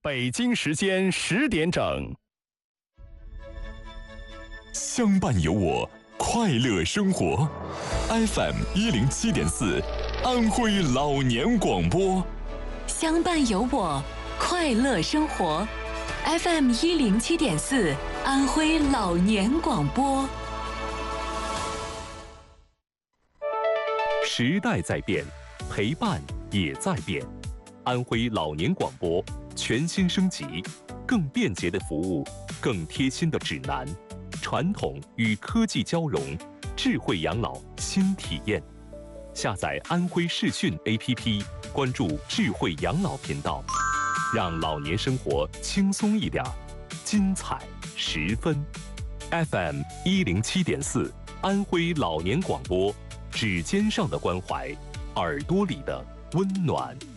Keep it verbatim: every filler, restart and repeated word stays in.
北京时间十点整。 相伴有我，快乐生活。F M 一零七点四，安徽老年广播。 相伴有我，快乐生活。F M 一零七点四，安徽老年广播。 时代在变，陪伴也在变。安徽老年广播全新升级，更便捷的服务，更贴心的指南，传统与科技交融，智慧养老新体验。下载安徽视讯 A P P， 关注智慧养老频道，让老年生活轻松一点，精彩十分。F M 一零七点四，安徽老年广播，指尖上的关怀，耳朵里的温暖。